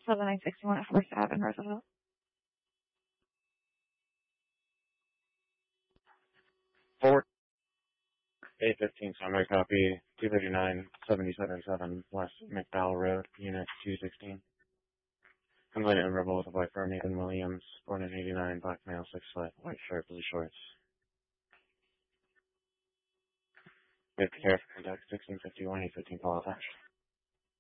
7961 at First Ave in Roosevelt. Fort A15 summary copy, 239-777 West McDowell Road, Unit 216. Complainant and rebel with a white fur, Nathan Williams, born in 89, black male, 6 foot, white shirt, blue shorts. We have to care for contact 1651, 815 call attached.